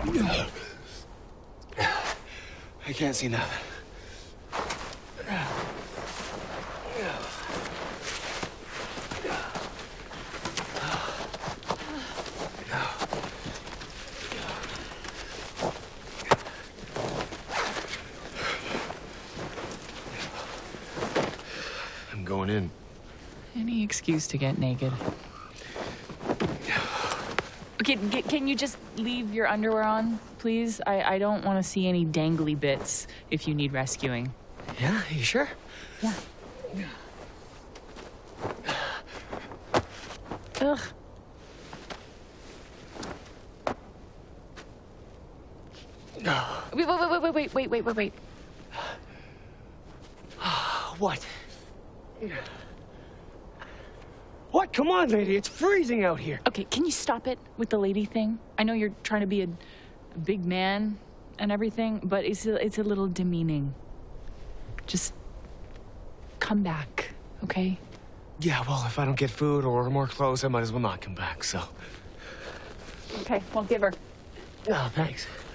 I can't see nothing. I'm going in. Any excuse to get naked. Okay, can you just leave your underwear on, please? I don't want to see any dangly bits if you need rescuing. Yeah, you sure? Yeah. Ugh. Wait. What? What? Come on, lady. It's freezing out here. Okay, can you stop it with the lady thing? I know you're trying to be a big man and everything, but it's a little demeaning. Just come back, okay? Yeah, well, if I don't get food or more clothes, I might as well not come back, so. Okay, well, give her. Oh, thanks.